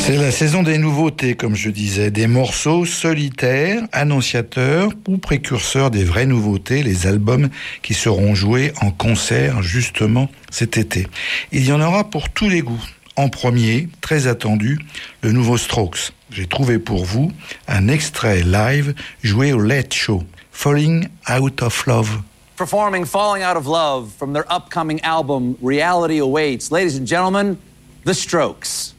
C'est la saison des nouveautés, comme je disais, des morceaux solitaires, annonciateurs ou précurseurs des vraies nouveautés, les albums qui seront joués en concert justement cet été. Il y en aura pour tous les goûts. En premier, très attendu, le nouveau Strokes. J'ai trouvé pour vous un extrait live joué au Late Show, Falling Out of Love. Performing Falling Out of Love from their upcoming album Reality Awaits. Ladies and gentlemen, The Strokes.